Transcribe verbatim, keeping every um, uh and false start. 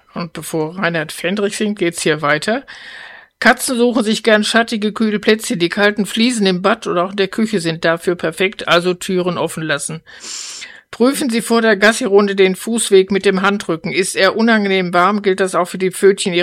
Und bevor Reinhard Fendrich singt, geht's hier weiter. Katzen suchen sich gern schattige, kühle Plätze. Die kalten Fliesen im Bad oder auch in der Küche sind dafür perfekt, also Türen offen lassen. Prüfen Sie vor der Gassi-Runde den Fußweg mit dem Handrücken. Ist er unangenehm warm, gilt das auch für die Pfötchen